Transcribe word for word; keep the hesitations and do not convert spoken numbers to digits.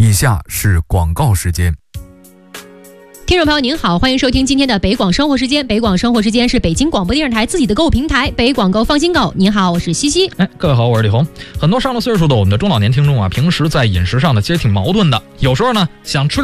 以下是广告时间。 听众朋友您好，欢迎收听今天的北广生活时间。北广生活时间是北京广播电视台自己的购物平台，北广购放心购。您好，我是西西。 哎，各位好，我是李红。很多上了岁数的我们的中老年听众啊，平时在饮食上呢其实挺矛盾的，有时候呢想吃